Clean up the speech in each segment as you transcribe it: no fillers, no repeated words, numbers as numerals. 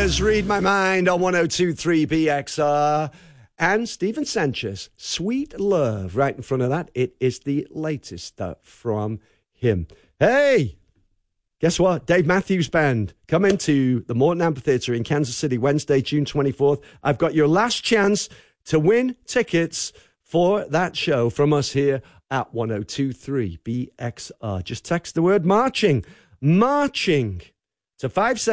Sanchez, Read My Mind on 102.3 BXR. And Stephen Sanchez, Sweet Love, right in front of that. It is the latest from him. Hey, guess what? Dave Matthews Band, come into the Morton Amphitheater in Kansas City, Wednesday, June 24th. I've got your last chance to win tickets for that show from us here at 102.3 BXR. Just text the word marching to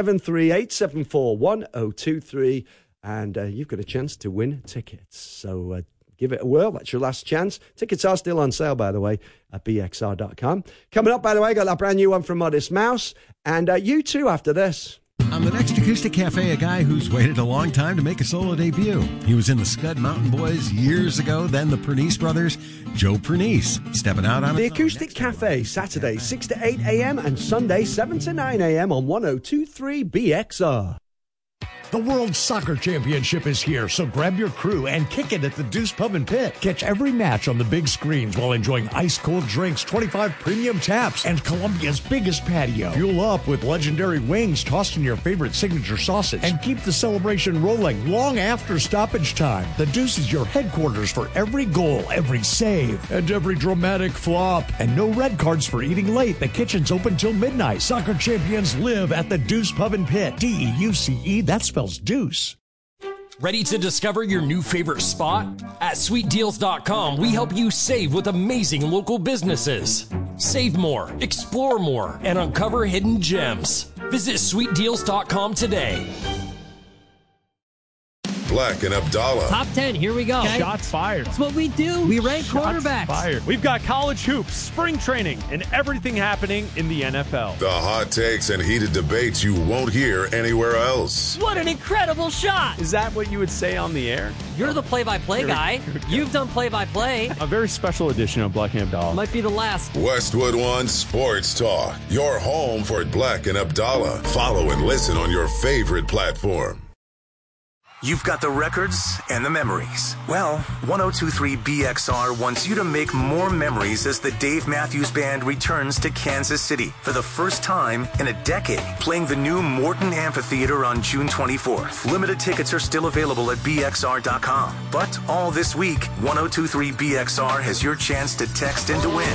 573-874-1023, and you've got a chance to win tickets. So give it a whirl. That's your last chance. Tickets are still on sale, by the way, at bxr.com. Coming up, by the way, got that brand new one from Modest Mouse, and you too after this. On the next Acoustic Cafe, a guy who's waited a long time to make a solo debut. He was in the Scud Mountain Boys years ago, then the Pernice Brothers. Joe Pernice, stepping out on the Acoustic Cafe, Saturday 6 to 8 a.m. and Sunday 7 to 9 a.m. on 102.3 BXR. The World Soccer Championship is here, so grab your crew and kick it at the Deuce Pub and Pit. Catch every match on the big screens while enjoying ice-cold drinks, 25 premium taps, and Colombia's biggest patio. Fuel up with legendary wings tossed in your favorite signature sauces, and keep the celebration rolling long after stoppage time. The Deuce is your headquarters for every goal, every save, and every dramatic flop. And no red cards for eating late. The kitchen's open till midnight. Soccer champions live at the Deuce Pub and Pit. DEUCE, that spells Deuce. Ready to discover your new favorite spot? At sweetdeals.com, we help you save with amazing local businesses. Save more, explore more, and uncover hidden gems. Visit sweetdeals.com today. Black and Abdallah. Top 10, here we go. Okay. Shots fired. That's what we do. We rank quarterbacks. Fired. We've got college hoops, spring training, and everything happening in the NFL. The hot takes and heated debates you won't hear anywhere else. What an incredible shot. Is that what you would say on the air? You're the play-by-play guy. You've done play-by-play. A very special edition of Black and Abdallah. Might be the last. Westwood One Sports Talk. Your home for Black and Abdallah. Follow and listen on your favorite platform. You've got the records and the memories. Well, 102.3 BXR wants you to make more memories as the Dave Matthews Band returns to Kansas City for the first time in a decade, playing the new Morton Amphitheater on June 24th. Limited tickets are still available at bxr.com. But all this week, 102.3 BXR has your chance to text and to win.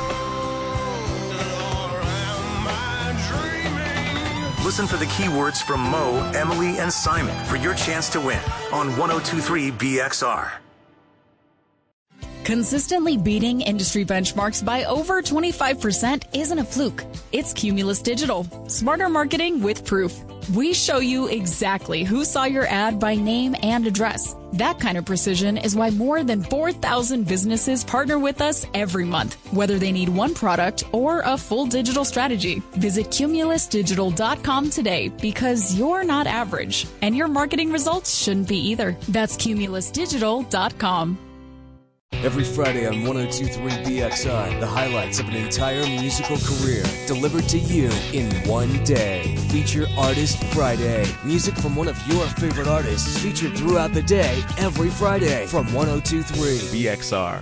Listen for the keywords from Mo, Emily, and Simon for your chance to win on 102.3 BXR. Consistently beating industry benchmarks by over 25% isn't a fluke. It's Cumulus Digital. Smarter marketing with proof. We show you exactly who saw your ad by name and address. That kind of precision is why more than 4,000 businesses partner with us every month, whether they need one product or a full digital strategy. Visit cumulusdigital.com today because you're not average, and your marketing results shouldn't be either. That's cumulusdigital.com. Every Friday on 102.3 BXR, the highlights of an entire musical career delivered to you in one day. Feature Artist Friday. Music from one of your favorite artists featured throughout the day, every Friday from 102.3 BXR.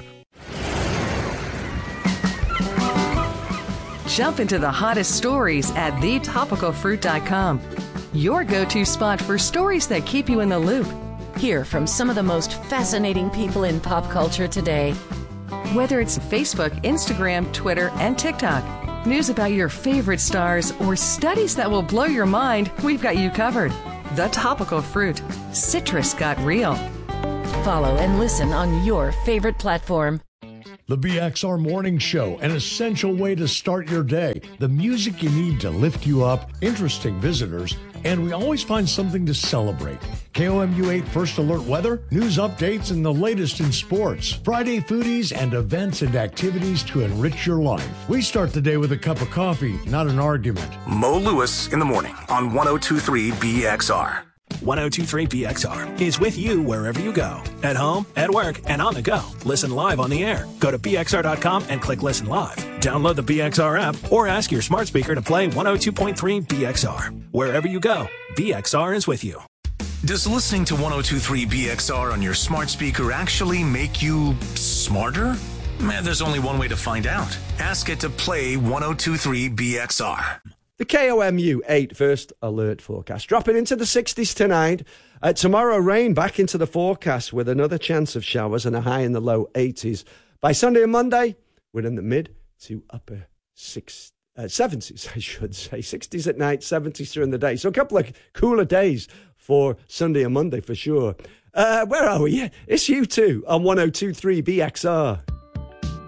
Jump into the hottest stories at thetopicalfruit.com. Your go-to spot for stories that keep you in the loop. Hear from some of the most fascinating people in pop culture today. Whether it's Facebook, Instagram, Twitter, and TikTok, news about your favorite stars, or studies that will blow your mind, we've got you covered. The Topical Fruit. Citrus got real. Follow and listen on your favorite platform. The BXR Morning Show, an essential way to start your day. The music you need to lift you up, interesting visitors, and we always find something to celebrate. KOMU 8 First Alert weather, news updates, and the latest in sports. Friday foodies and events and activities to enrich your life. We start the day with a cup of coffee, not an argument. Mo Lewis in the morning on 102.3 BXR. 102.3 BXR is with you wherever you go. At home, at work, and on the go. Listen live on the air. Go to bxr.com and click Listen Live. Download the BXR app or ask your smart speaker to play 102.3 BXR. Wherever you go, BXR is with you. Does listening to 102.3 BXR on your smart speaker actually make you smarter? There's only one way to find out. Ask it to play 102.3 BXR. The KOMU 8 first alert forecast. Dropping into the 60s tonight. Tomorrow, rain back into the forecast with another chance of showers and a high in the low 80s. By Sunday and Monday, we're in the mid to upper 70s, I should say. 60s at night, 70s during the day. So a couple of cooler days for Sunday and Monday for sure. Where are we? Yeah, it's U2 on 102.3 BXR.